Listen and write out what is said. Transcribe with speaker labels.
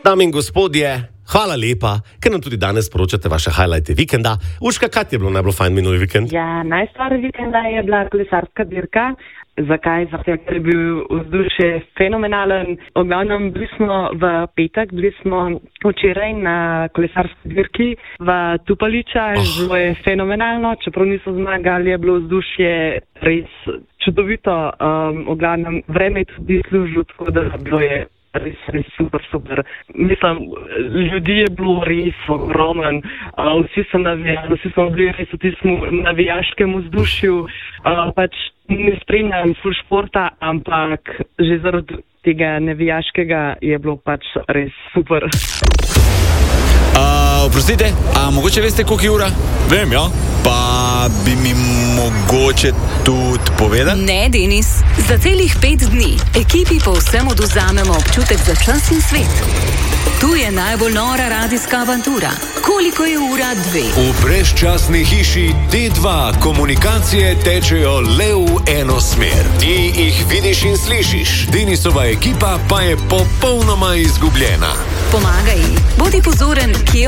Speaker 1: Dame in gospodje, hvala lepa, ker nam tudi danes sporočate vaše highlighte vikenda. Urška, kaj ti je bilo najbolj fajn minuli vikend?
Speaker 2: Ja, najstar vikenda je bila kolesarska dirka. Zakaj? Zato, ker je bil vzdušje fenomenalen. V glavnem bili smo v petek, bili smo včeraj na kolesarski dirki v Tupaliča. Bilo je fenomenalno, čeprav niso zmagali, je bilo vzdušje res čudovito. V glavnem vreme je tudi služilo, tako da bilo je res super. Mislim, ljudi je bilo res ogromen, vsi so navijali, vsi smo bili res v tistem navijaškem vzdušju, pač ne spremljam ful športa, ampak že zaradi tega navijaškega je bilo pač res super.
Speaker 3: Oprostite, a mogoče veste, koliko je ura?
Speaker 4: Vem, ja.
Speaker 3: Pa bi mi mogoče tudi povedali?
Speaker 5: Ne, Denis. Za celih 5 dni ekipi povsem odvzamemo občutek za čas in svet. Tu je najbolj nora radijska avantura. Koliko je ura 2?
Speaker 6: V brezčasni hiši D2 komunikacije tečejo le v eno smer. Ti jih vidiš in slišiš. Denisova ekipa pa je popolnoma izgubljena.
Speaker 5: Pomagaj, bodi pozoren, kje